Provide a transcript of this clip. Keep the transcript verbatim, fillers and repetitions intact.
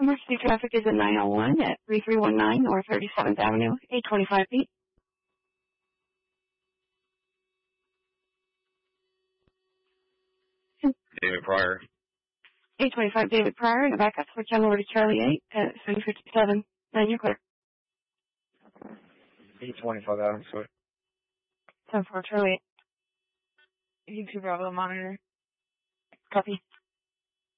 emergency traffic is at nine oh one at thirty-three nineteen North thirty-seventh Avenue, eight twenty-five feet. David Pryor. eight twenty-five David Pryor, and the backup for channel over to Charlie eight at seven fifty-seven. Then you're clear. eight twenty-five Adam Square. seven four Charlie eight. You two Bravo monitor. Copy.